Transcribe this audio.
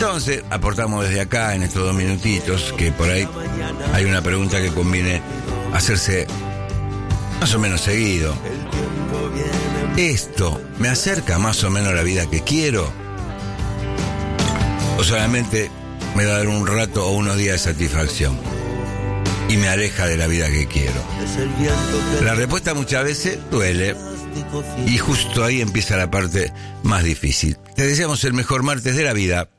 Entonces, aportamos desde acá, en estos 2 minutitos, que por ahí hay una pregunta que conviene hacerse más o menos seguido. ¿Esto me acerca más o menos a la vida que quiero? ¿O solamente me va a dar un rato o unos días de satisfacción y me aleja de la vida que quiero? La respuesta muchas veces duele, y justo ahí empieza la parte más difícil. Te deseamos el mejor martes de la vida.